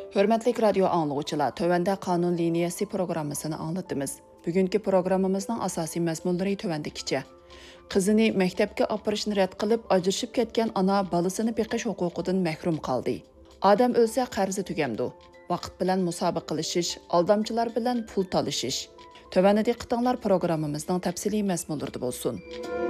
Hörmətli radio anlıqçılar, tövəndə qanun liniyası proqramısını anlatdınız. Bugünkü proqramımızın asasi məzmunları tövəndikicə. Qızını məktəbə aparışını rədd qılıb, ajrışıb ketgan ana balasını beqish huquqidan məhrum qaldı. Adam ölsə qarzi tügəmdi. Vaqt bilan musobaqalashish, aldamchilar bilan pul talashish. Tövəndə diqqətinizlər proqramımızın təfsili məzmunları bolsun.